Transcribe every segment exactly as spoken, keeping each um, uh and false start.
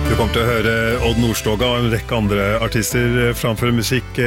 Du kommer til å høre Odd Nordstoga og en rekke andre artister framføre musikk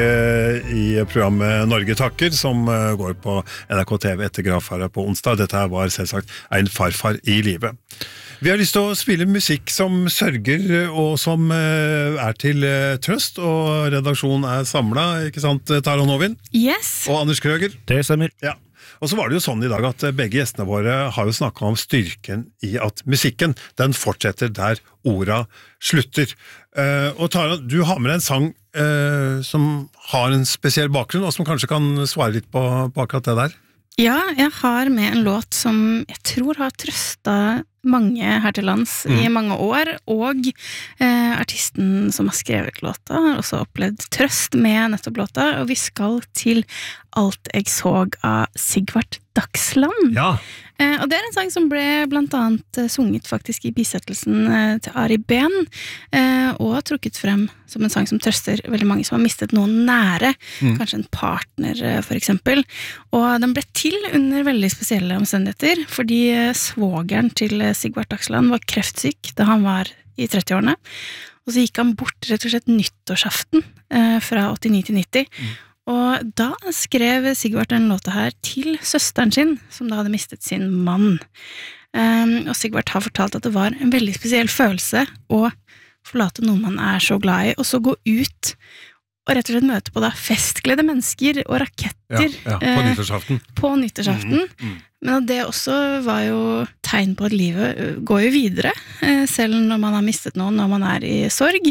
i programmet Norge takker, som går på N R K T V etter Gravferd på onsdag. Dette her var selvsagt en farfar i livet. Vi har lyst til å spille musikk som sørger og som er til trøst, og redaksjonen er samlet, ikke sant, Taran Ovin? Yes. Og Anders Krøger? Det stemmer. Ja. Og så var det jo sånn i dag at begge gjestene våre har jo snakket om styrken i at musikken, den fortsetter der orda slutter. Uh, og Tara, du har med deg en sang uh, som har en spesiell bakgrunn, og som kanskje kan svare litt på, på akkurat det der? Ja, jeg har med en låt som jeg tror har trøstet mange her til lands mm. i mange år, og eh, artisten som har skrevet låta har også opplevd trøst med nettopp låta, og vi skal til Alt jeg såg av Sigvart Dagsland. Ja. Eh, og det er en sang som ble blant annet eh, sunget faktisk i bisettelsen eh, til Ari Ben, eh, og trukket frem som en sang som trøster veldig mange som har mistet noen nære, mm. kanskje en partner eh, for eksempel. Og den ble til under veldig spesielle omstendigheter, fordi eh, svågeren til eh, Sigvart Dagsland var kreftsyk da han var i trettiårene, og så gikk han bort rett og slett nyttårsaften eh, fra åttini til nitti, mm. og da skrev Sigvart den låta her til søsteren sin, som da hadde mistet sin mann. Um, og Sigvart har fortalt at det var en veldig spesiell følelse å forlate noen man er så glad i, og så gå ut og rett og slett møte på da festglede mennesker og raketter. Ja, ja, på nyttårsaften. Eh, på nyttårsaften. Mm, mm. Men det også var jo tegn på at livet går jo videre, eh, selv når man har mistet noen, når man er i sorg.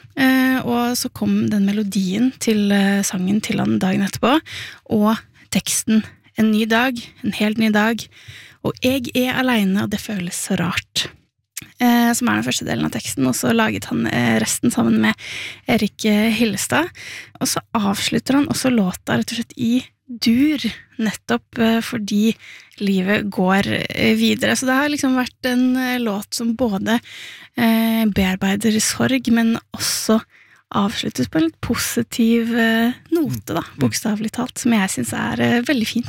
Eh, og så kom den melodien til eh, sangen til han dagen etterpå, og teksten En ny dag, en helt ny dag, og jeg er alene, og det føles så rart. Eh, som er den første delen av teksten, og så laget han eh, resten sammen med Erik Hillestad, og så avslutter han også låta rett og slett i dur, nettopp eh, fordi livet går eh, videre. Så det har liksom vært en eh, låt som både eh, bearbeider sorg, men også avsluttes på en litt positiv eh, note, da, bokstavelig talt, som jeg synes er eh, veldig fint.